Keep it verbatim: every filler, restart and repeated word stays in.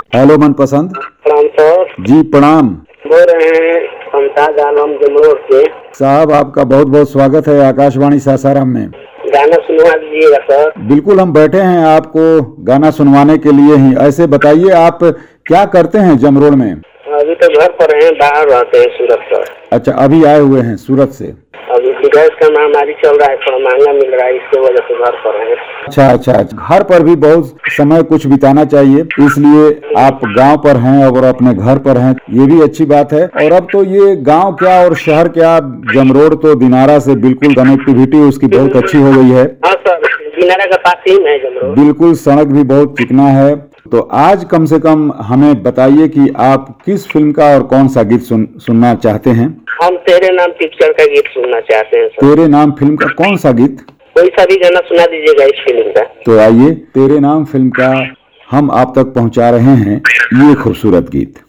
Hello मनपसंद। प्रणाम sir. जी प्रणाम। बोल रहे हैं मुमताज आलम जमरोड़ से। साहब आपका बहुत बहुत स्वागत है आकाशवाणी सासाराम में। गाना सुनवा दीजिएगा सर। बिल्कुल, हम बैठे हैं आपको गाना सुनवाने के लिए ही। ऐसे बताइए आप क्या करते हैं जमरोड़ में? अभी तो घर पर हैं, बाहर रहते हैं सूरत पर। अच्छा, अभी आए हुए हैं सूरत से। अभी गैस का महामारी चल रहा है, थोड़ा महंगा मिल रहा है, इसके वजह से घर पर हैं। अच्छा अच्छा अच्छा, घर पर भी बहुत समय कुछ बिताना चाहिए, इसलिए आप गांव पर हैं और अपने घर पर हैं, ये भी अच्छी बात है। और अब तो ये गांव क्या और शहर क्या, जमरोड़ तो दिनारा से बिल्कुल कनेक्टिविटी उसकी बहुत अच्छी हो गई है। हाँ सर, दिनारा का पास ही में है जमरोड़। बिल्कुल, सड़क भी बहुत चिकना है। तो आज कम से कम हमें बताइए कि आप किस फिल्म का और कौन सा गीत सुन, सुनना चाहते हैं? हम तेरे नाम पिक्चर का गीत सुनना चाहते हैं सर। तेरे नाम फिल्म का कौन सा गीत? कोई सा भी गाना सुना दीजिएगा इस फिल्म का। तो आइए तेरे नाम फिल्म का हम आप तक पहुंचा रहे हैं ये खूबसूरत गीत।